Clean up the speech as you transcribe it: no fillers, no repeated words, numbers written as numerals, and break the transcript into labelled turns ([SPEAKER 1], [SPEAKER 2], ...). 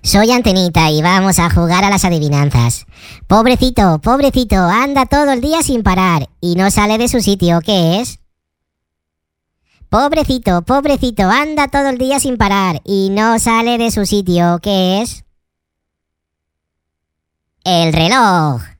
[SPEAKER 1] Soy Antenita y vamos a jugar a las adivinanzas. Pobrecito, pobrecito, anda todo el día sin parar y no sale de su sitio. ¿Qué es? Pobrecito, pobrecito, anda todo el día sin parar y no sale de su sitio. ¿Qué es? El reloj.